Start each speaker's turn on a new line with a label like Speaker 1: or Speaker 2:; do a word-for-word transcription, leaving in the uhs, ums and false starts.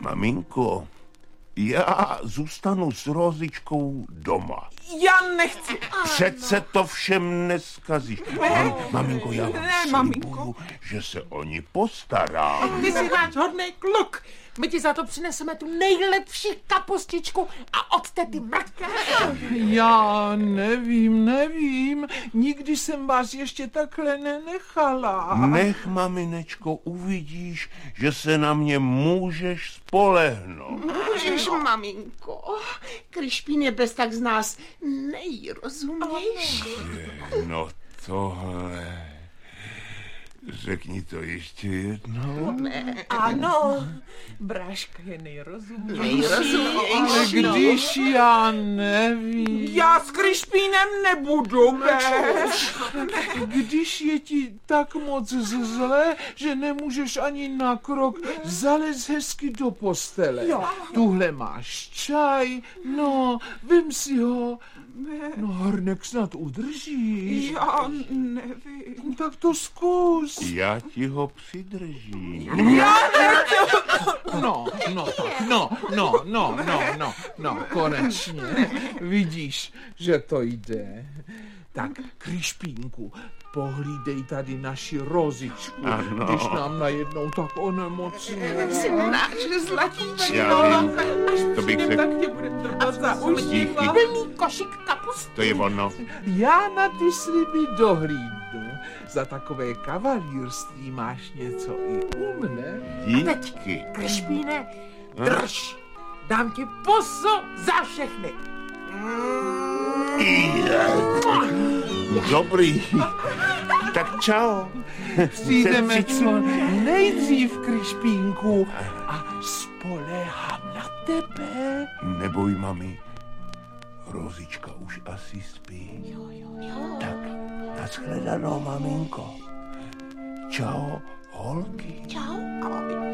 Speaker 1: Maminko, já zůstanu s Rozičkou doma.
Speaker 2: Já nechci.
Speaker 1: Přece to všem neskazíš. Mam, maminko, já vám
Speaker 2: Ne, maminko.
Speaker 1: že se o ní postarám.
Speaker 2: Ty jsi náš hodnej kluk. My ti za to přineseme tu nejlepší kapustičku a od tety mrkve.
Speaker 3: Já nevím, nevím. Nikdy jsem vás ještě takhle nenechala.
Speaker 1: Nech, maminečko, uvidíš, že se na mě můžeš spolehnout.
Speaker 4: Můžeš, maminko. Krišpín je bez tak z nás nejrozumější.
Speaker 1: No tohle... Řekni to ještě jednou.
Speaker 4: Ne.
Speaker 2: Ano, Bráška je nejrozumější.
Speaker 3: Ale když já nevím...
Speaker 2: Já s Krišpínem nebudu, Béš.
Speaker 3: Když je ti tak moc zle, že nemůžeš ani na krok, zalez hezky do postele.
Speaker 2: Jo.
Speaker 3: Tuhle máš čaj, no, vem si ho. No, hrnek snad udržíš.
Speaker 2: Já nevím.
Speaker 3: Tak to zkus.
Speaker 1: Já ti ho přidržím.
Speaker 3: No, no, tak, no, no, no, no, no, no, konečně. Vidíš, že to jde. Tak, Krišpínku, pohlídej tady naši Rozičku,
Speaker 1: Ano.
Speaker 3: když nám najednou tak onemocně.
Speaker 4: Jsi náš zlatíček.
Speaker 1: Já vím, to bych
Speaker 2: Tak
Speaker 1: řekl.
Speaker 2: tě bude třeba zaužívat.
Speaker 1: Díky.
Speaker 4: Plný košík kapusty.
Speaker 1: To je ono.
Speaker 3: Já na ty sliby dohlídnu. Za takové kavalírství máš něco i u mne.
Speaker 1: Díky.
Speaker 2: Krišpíne, drž. Dám ti pusu za všechny.
Speaker 1: Dobrý. Tak čau.
Speaker 3: Přijdeme
Speaker 1: Se
Speaker 3: co nejdřív, Krišpínku, a spoléhám na tebe.
Speaker 1: Neboj, mami. Rozička už asi spí.
Speaker 4: Jo, jo, jo.
Speaker 1: Tak, nashledanou, maminko. Čau, holky.
Speaker 4: Čau, ahoj.